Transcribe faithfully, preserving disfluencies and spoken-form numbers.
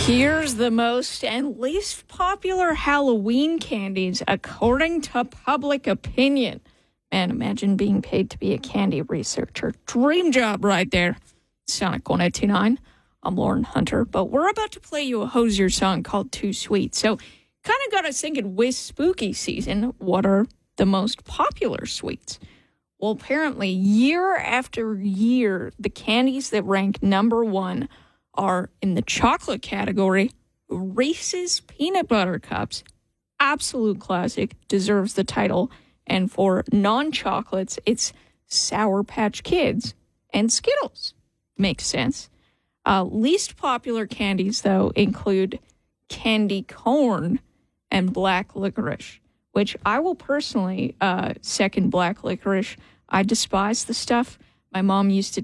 Here's the most and least popular Halloween candies according to public opinion. Man, imagine being paid to be a candy researcher. Dream job right there. Sonic one eighty-nine. I'm Lauren Hunter, but we're about to play you a Hozier song called Too Sweet. So kind of got us thinking with spooky season, what are the most popular sweets? Well, apparently, year after year, the candies that rank number one are in the chocolate category. Reese's Peanut Butter Cups, absolute classic, deserves the title. And for non-chocolates, it's Sour Patch Kids and Skittles. Makes sense. Uh, least popular candies, though, include candy corn and black licorice, which I will personally uh, second black licorice. I despise the stuff. My mom used to